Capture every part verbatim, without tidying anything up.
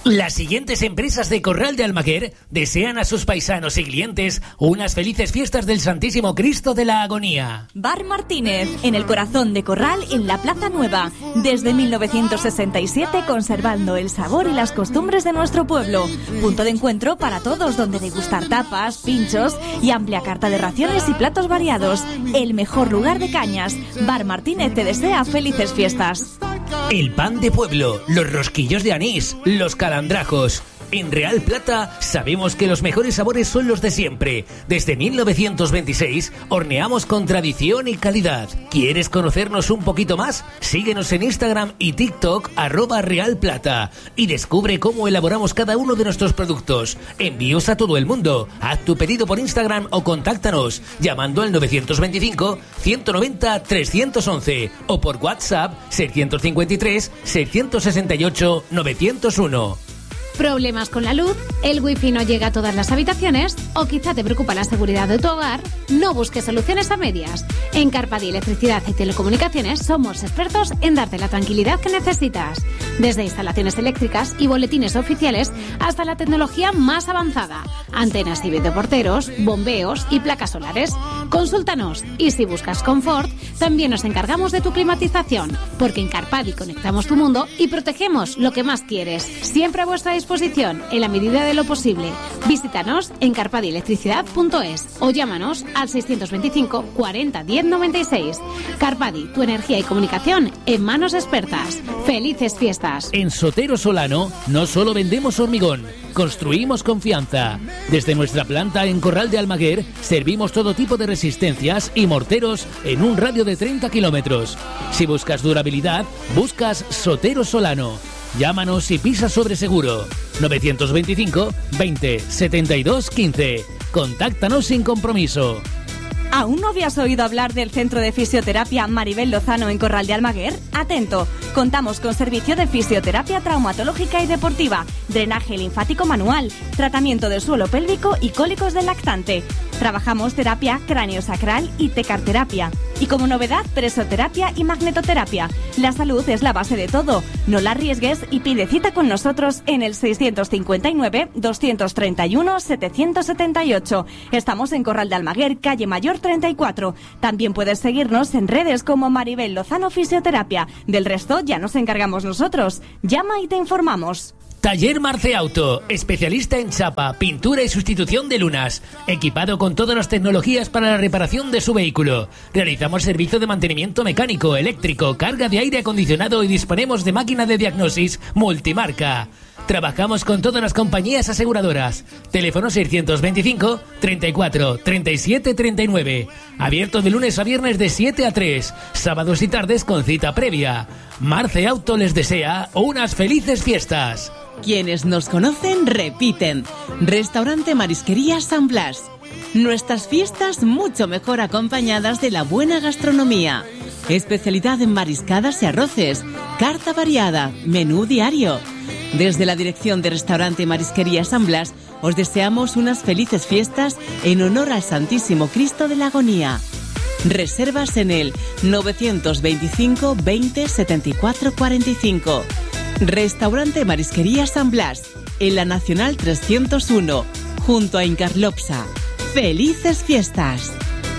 Las siguientes empresas de Corral de Almaguer desean a sus paisanos y clientes unas felices fiestas del Santísimo Cristo de la Agonía. Bar Martínez, en el corazón de Corral, en la Plaza Nueva. Desde mil novecientos sesenta y siete, conservando el sabor y las costumbres de nuestro pueblo. Punto de encuentro para todos, donde degustar tapas, pinchos y amplia carta de raciones y platos variados. El mejor lugar de cañas. Bar Martínez te desea felices fiestas. El pan de pueblo, los rosquillos de anís, los calandrajos. En Real Plata sabemos que los mejores sabores son los de siempre. Desde mil novecientos veintiséis horneamos con tradición y calidad. ¿Quieres conocernos un poquito más? Síguenos en Instagram y TikTok arroba Real Plata y descubre cómo elaboramos cada uno de nuestros productos. Envíos a todo el mundo. Haz tu pedido por Instagram o contáctanos llamando al novecientos veinticinco, ciento noventa, trescientos once o por WhatsApp seiscientos cincuenta y tres, seiscientos sesenta y ocho, novecientos uno. ¿Problemas con la luz? ¿El wifi no llega a todas las habitaciones? ¿O quizá te preocupa la seguridad de tu hogar? No busques soluciones a medias. En Carpadi Electricidad y Telecomunicaciones somos expertos en darte la tranquilidad que necesitas. Desde instalaciones eléctricas y boletines oficiales hasta la tecnología más avanzada. Antenas y videoporteros, bombeos y placas solares. Consúltanos y si buscas confort, también nos encargamos de tu climatización. Porque en Carpadi conectamos tu mundo y protegemos lo que más quieres. Siempre a vuestra disposición, en la medida de lo posible. Visítanos en carpadi electricidad punto es o llámanos al seiscientos veinticinco, cuarenta, diez, noventa y seis. Carpadi, tu energía y comunicación en manos expertas. ¡Felices fiestas! En Sotero Solano no solo vendemos hormigón, construimos confianza. Desde nuestra planta en Corral de Almaguer servimos todo tipo de resistencias y morteros en un radio de treinta kilómetros. Si buscas durabilidad, buscas Sotero Solano. Llámanos y pisa sobre seguro. novecientos veinticinco, veinte, setenta y dos, quince. Contáctanos sin compromiso. ¿Aún no habías oído hablar del Centro de Fisioterapia Maribel Lozano en Corral de Almaguer? Atento, contamos con servicio de fisioterapia traumatológica y deportiva, drenaje linfático manual, tratamiento del suelo pélvico y cólicos del lactante. Trabajamos terapia craneosacral y tecarterapia. Y como novedad, presoterapia y magnetoterapia. La salud es la base de todo. No la arriesgues y pide cita con nosotros en el seiscientos cincuenta y nueve, doscientos treinta y uno, setecientos setenta y ocho. Estamos en Corral de Almaguer, calle Mayor treinta y cuatro. También puedes seguirnos en redes como Maribel Lozano Fisioterapia. Del resto ya nos encargamos nosotros. Llama y te informamos. Taller Marce Auto, especialista en chapa, pintura y sustitución de lunas, equipado con todas las tecnologías para la reparación de su vehículo. Realizamos servicio de mantenimiento mecánico, eléctrico, carga de aire acondicionado y disponemos de máquina de diagnosis multimarca. Trabajamos con todas las compañías aseguradoras. Teléfono seiscientos veinticinco, treinta y cuatro, treinta y siete, treinta y nueve. Abierto de lunes a viernes de siete a tres. Sábados y tardes con cita previa. Marce Auto les desea unas felices fiestas. Quienes nos conocen repiten. Restaurante Marisquería San Blas. Nuestras fiestas mucho mejor acompañadas de la buena gastronomía. Especialidad en mariscadas y arroces. Carta variada. Menú diario. Desde la dirección de Restaurante Marisquería San Blas os deseamos unas felices fiestas en honor al Santísimo Cristo de la Agonía. Reservas en el novecientos veinticinco, veinte, setenta y cuatro, cuarenta y cinco. Restaurante Marisquería San Blas, en la Nacional trescientos uno, junto a Incarlopsa. ¡Felices fiestas!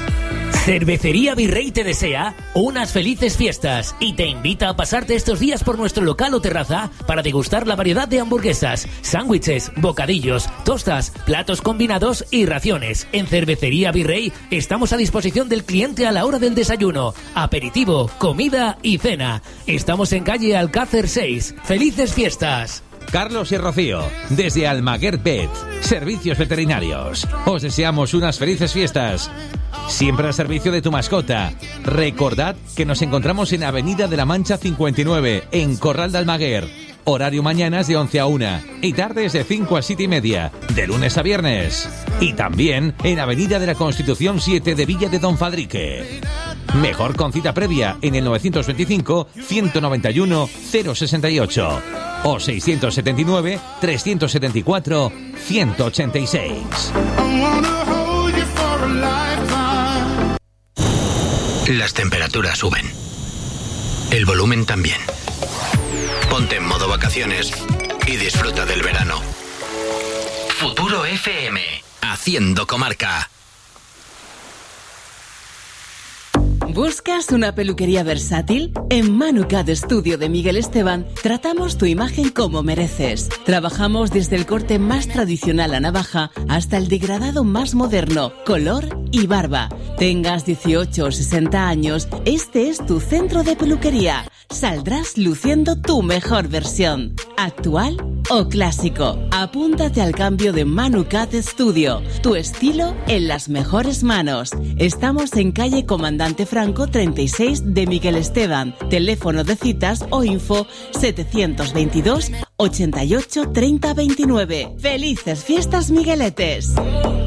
Cervecería Virrey te desea unas felices fiestas y te invita a pasarte estos días por nuestro local o terraza para degustar la variedad de hamburguesas, sándwiches, bocadillos, tostas, platos combinados y raciones. En Cervecería Virrey estamos a disposición del cliente a la hora del desayuno, aperitivo, comida y cena. Estamos en calle Alcácer seis. ¡Felices fiestas! Carlos y Rocío, desde Almaguer Pet, servicios veterinarios. Os deseamos unas felices fiestas. Siempre al servicio de tu mascota. Recordad que nos encontramos en Avenida de la Mancha cincuenta y nueve, en Corral de Almaguer. Horario mañanas de once a una y tardes de cinco a siete y media, de lunes a viernes. Y también en Avenida de la Constitución siete de Villa de Don Fadrique. Mejor con cita previa en el novecientos veinticinco, ciento noventa y uno, cero sesenta y ocho o seiscientos setenta y nueve, trescientos setenta y cuatro, ciento ochenta y seis. Las temperaturas suben. El volumen también. Ponte en modo vacaciones y disfruta del verano. Futuro F M, haciendo comarca. ¿Buscas una peluquería versátil? En Manucat Studio de Miguel Esteban tratamos tu imagen como mereces. Trabajamos desde el corte más tradicional a navaja hasta el degradado más moderno, color y barba. Tengas dieciocho o sesenta años, este es tu centro de peluquería. Saldrás luciendo tu mejor versión, actual o clásico. Apúntate al cambio de Manucat Studio, tu estilo en las mejores manos. Estamos en calle Comandante Franco treinta y seis de Miguel Esteban. Teléfono de citas o info setecientos veintidós ochenta y ocho treinta veintinueve. ¡Felices fiestas, Migueletes!